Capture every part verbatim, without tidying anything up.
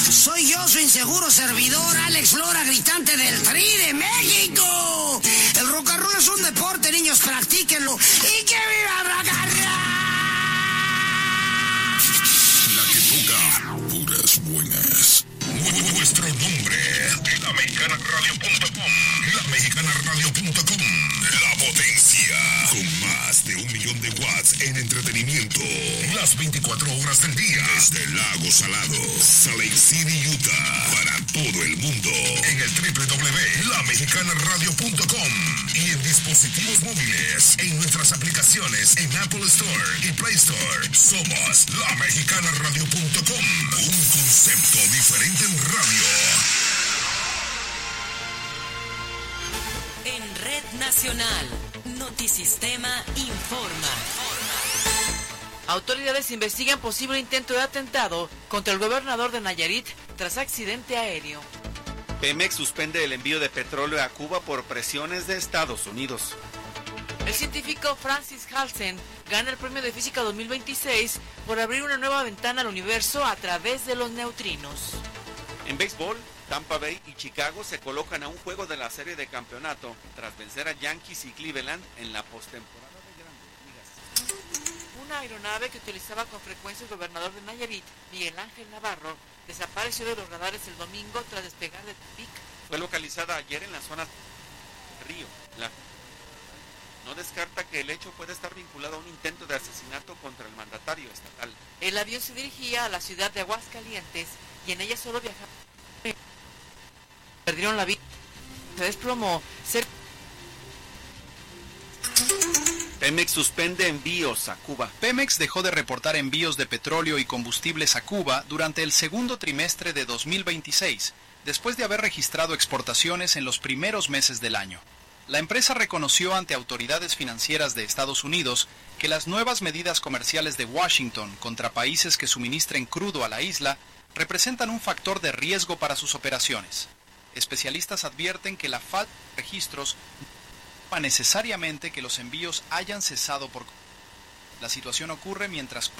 Soy yo, su inseguro servidor, Alex Lora, gritante del Tri de México. El rock and roll es un deporte, niños, practíquenlo. ¡Y que viva rock and roll! La que toca puras buenas. Nuestro nombre, la mexicana radio punto com. La mexicana radio punto com. La potencia. Con más de un millón de watts en entretenimiento. Las veinticuatro horas del día. Desde Lago Salado, Salt Lake City, Utah. Para todo el mundo. En el doble u doble u doble u punto la mexicana radio punto com. Y en dispositivos móviles. En nuestras aplicaciones en Apple Store y Play Store. Somos la mexicana radio punto com. Un concepto diferente en radio. En Red Nacional, Notisistema informa. Autoridades investigan posible intento de atentado contra el gobernador de Nayarit tras accidente aéreo. Pemex suspende el envío de petróleo a Cuba por presiones de Estados Unidos. El científico Francis Halsen gana el premio de física dos mil veintiséis por abrir una nueva ventana al universo a través de los neutrinos. En béisbol, Tampa Bay y Chicago se colocan a un juego de la serie de campeonato tras vencer a Yankees y Cleveland en la postemporada de Grandes Ligas. Una aeronave que utilizaba con frecuencia el gobernador de Nayarit, Miguel Ángel Navarro, desapareció de los radares el domingo tras despegar de Tepic. Fue localizada ayer en la zona de Río. La... No descarta que el hecho puede estar vinculado a un intento de asesinato contra el mandatario estatal. El avión se dirigía a la ciudad de Aguascalientes y en ella solo viajaban. Perdieron la vida. Se desplomó cerca. Pemex suspende envíos a Cuba. Pemex dejó de reportar envíos de petróleo y combustibles a Cuba durante el segundo trimestre de dos mil veintiséis, después de haber registrado exportaciones en los primeros meses del año. La empresa reconoció ante autoridades financieras de Estados Unidos que las nuevas medidas comerciales de Washington contra países que suministren crudo a la isla representan un factor de riesgo para sus operaciones. Especialistas advierten que la falta de registros no necesariamente que los envíos hayan cesado por... La situación ocurre mientras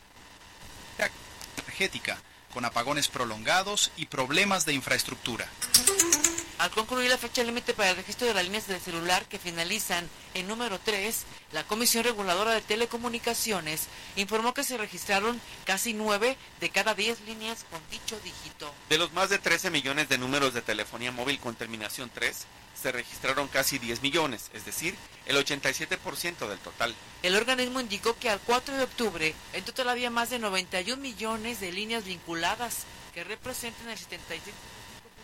energética, con apagones prolongados y problemas de infraestructura. Al concluir la fecha límite para el registro de las líneas de celular que finalizan en número tres, la Comisión Reguladora de Telecomunicaciones informó que se registraron casi nueve de cada diez líneas con dicho dígito. De los más de trece millones de números de telefonía móvil con terminación tres, se registraron casi diez millones, es decir, el ochenta y siete por ciento del total. El organismo indicó que al cuatro de octubre, en total había más de noventa y un millones de líneas vinculadas, que representan el setenta y siete por ciento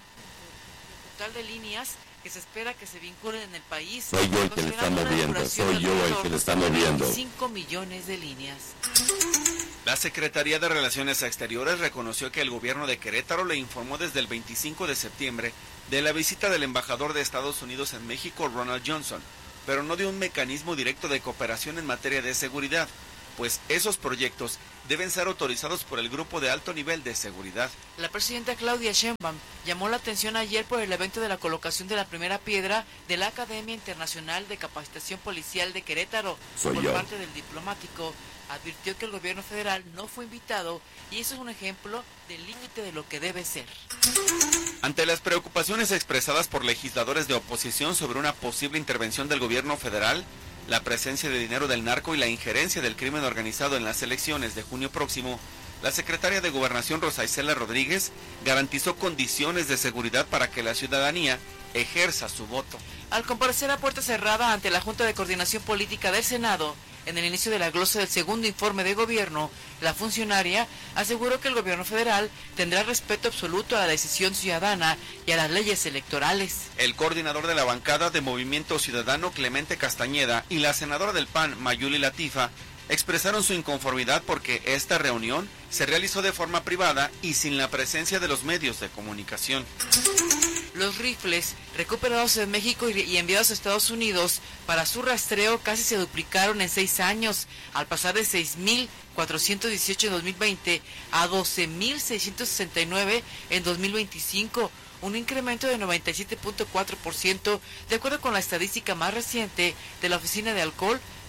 total de líneas que se espera que se vinculen en el país. Soy yo el que le está moviendo, soy yo el que le está moviendo. cinco millones de líneas. La Secretaría de Relaciones Exteriores reconoció que el gobierno de Querétaro le informó desde el veinticinco de septiembre de la visita del embajador de Estados Unidos en México, Ronald Johnson, pero no de un mecanismo directo de cooperación en materia de seguridad, pues esos proyectos deben ser autorizados por el Grupo de Alto Nivel de Seguridad. La presidenta Claudia Sheinbaum llamó la atención ayer por el evento de la colocación de la primera piedra de la Academia Internacional de Capacitación Policial de Querétaro. Soy por yo. parte del diplomático, advirtió que el gobierno federal no fue invitado y eso es un ejemplo del límite de lo que debe ser. Ante las preocupaciones expresadas por legisladores de oposición sobre una posible intervención del gobierno federal, la presencia de dinero del narco y la injerencia del crimen organizado en las elecciones de junio próximo, la secretaria de Gobernación Rosa Isela Rodríguez garantizó condiciones de seguridad para que la ciudadanía ejerza su voto. Al comparecer a puerta cerrada ante la Junta de Coordinación Política del Senado, en el inicio de la glosa del segundo informe de gobierno, la funcionaria aseguró que el gobierno federal tendrá respeto absoluto a la decisión ciudadana y a las leyes electorales. El coordinador de la bancada de Movimiento Ciudadano, Clemente Castañeda, y la senadora del P A N, Mayuli Latifa, expresaron su inconformidad porque esta reunión se realizó de forma privada y sin la presencia de los medios de comunicación. Los rifles recuperados en México y enviados a Estados Unidos para su rastreo casi se duplicaron en seis años, al pasar de seis mil cuatrocientos dieciocho en dos mil veinte a doce mil seiscientos sesenta y nueve en dos mil veinticinco, un incremento de noventa y siete punto cuatro por ciento, de acuerdo con la estadística más reciente de la Oficina de Alcohol,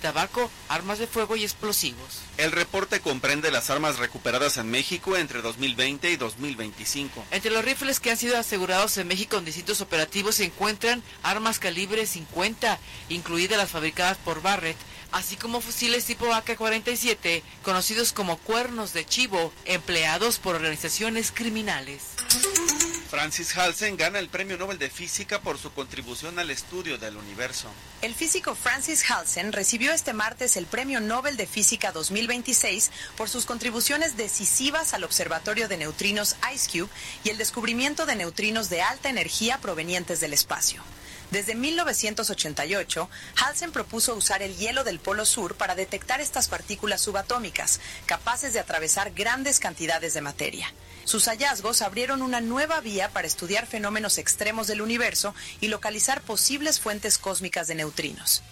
tabaco, armas de fuego y explosivos. El reporte comprende las armas recuperadas en México entre dos mil veinte y dos mil veinticinco. Entre los rifles que han sido asegurados en México en distintos operativos se encuentran armas calibre cincuenta, incluidas las fabricadas por Barrett, así como fusiles tipo A K cuarenta y siete, conocidos como cuernos de chivo, empleados por organizaciones criminales. Francis Halsen gana el Premio Nobel de Física por su contribución al estudio del universo. El físico Francis Halsen recibió este martes el Premio Nobel de Física dos mil veintiséis por sus contribuciones decisivas al Observatorio de Neutrinos IceCube y el descubrimiento de neutrinos de alta energía provenientes del espacio. Desde mil novecientos ochenta y ocho, Halsen propuso usar el hielo del Polo Sur para detectar estas partículas subatómicas, capaces de atravesar grandes cantidades de materia. Sus hallazgos abrieron una nueva vía para estudiar fenómenos extremos del universo y localizar posibles fuentes cósmicas de neutrinos.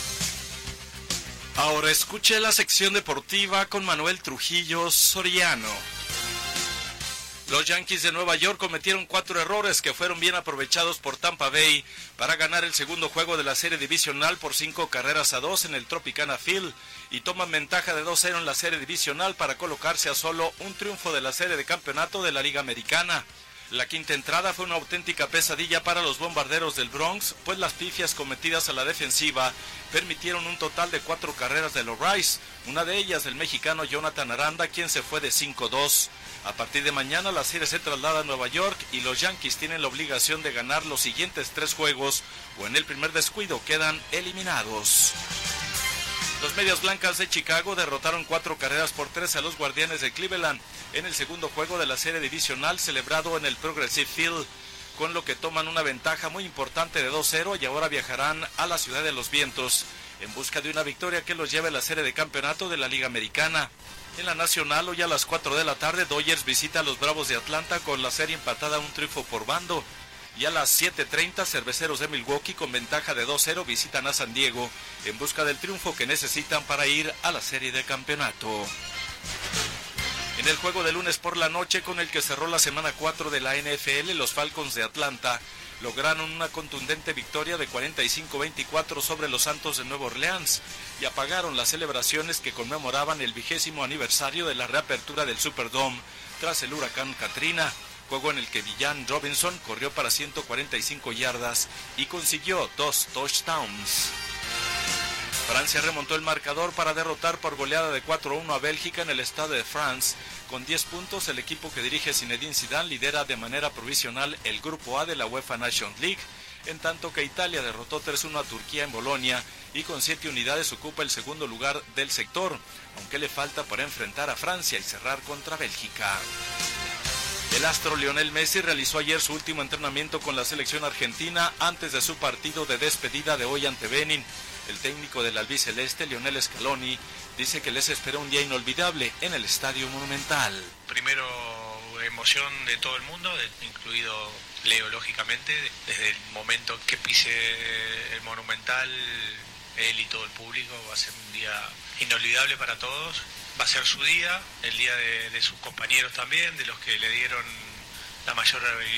Ahora escuche la sección deportiva con Manuel Trujillo Soriano. Los Yankees de Nueva York cometieron cuatro errores que fueron bien aprovechados por Tampa Bay para ganar el segundo juego de la serie divisional por cinco carreras a dos en el Tropicana Field y toman ventaja de dos cero en la serie divisional para colocarse a solo un triunfo de la serie de campeonato de la Liga Americana. La quinta entrada fue una auténtica pesadilla para los bombarderos del Bronx, pues las pifias cometidas a la defensiva permitieron un total de cuatro carreras de los Rays, una de ellas del mexicano Jonathan Aranda, quien se fue de cinco dos. A partir de mañana la serie se traslada a Nueva York y los Yankees tienen la obligación de ganar los siguientes tres juegos o en el primer descuido quedan eliminados. Los Medias Blancas de Chicago derrotaron cuatro carreras por tres a los Guardianes de Cleveland en el segundo juego de la serie divisional celebrado en el Progressive Field, con lo que toman una ventaja muy importante de dos cero y ahora viajarán a la Ciudad de los Vientos en busca de una victoria que los lleve a la serie de campeonato de la Liga Americana. En la Nacional, hoy a las cuatro de la tarde, Dodgers visita a los Bravos de Atlanta con la serie empatada a un triunfo por bando. Y a las siete treinta, Cerveceros de Milwaukee con ventaja de dos cero visitan a San Diego en busca del triunfo que necesitan para ir a la serie de campeonato. En el juego de lunes por la noche con el que cerró la semana cuatro de la N F L, los Falcons de Atlanta lograron una contundente victoria de cuarenta y cinco a veinticuatro sobre los Santos de Nueva Orleans y apagaron las celebraciones que conmemoraban el vigésimo aniversario de la reapertura del Superdome tras el huracán Katrina, juego en el que Villan Robinson corrió para ciento cuarenta y cinco yardas y consiguió dos touchdowns. Francia remontó el marcador para derrotar por goleada de cuatro a uno a Bélgica en el Stade de France. Con diez puntos, el equipo que dirige Zinedine Zidane lidera de manera provisional el Grupo A de la UEFA Nations League, en tanto que Italia derrotó tres uno a Turquía en Bolonia y con siete unidades ocupa el segundo lugar del sector, aunque le falta para enfrentar a Francia y cerrar contra Bélgica. El astro Lionel Messi realizó ayer su último entrenamiento con la selección argentina antes de su partido de despedida de hoy ante Benin. El técnico del albiceleste, Lionel Scaloni, dice que les espera un día inolvidable en el Estadio Monumental. Primero, emoción de todo el mundo, incluido Leo, lógicamente, desde el momento que pise el Monumental, él y todo el público, va a ser un día inolvidable para todos. Va a ser su día, el día de, de sus compañeros también, de los que le dieron la mayor